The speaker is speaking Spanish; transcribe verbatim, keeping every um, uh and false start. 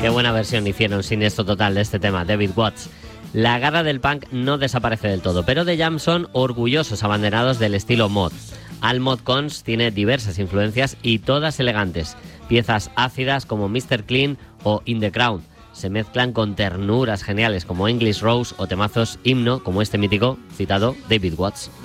Qué buena versión hicieron sin esto total de este tema, David Watts. La garra del punk no desaparece del todo, pero The Jam son orgullosos abanderados del estilo mod. Al Mod Cons tiene diversas influencias y todas elegantes. Piezas ácidas como mister Clean o In the Crown se mezclan con ternuras geniales como English Rose o temazos himno como este mítico citado David Watts.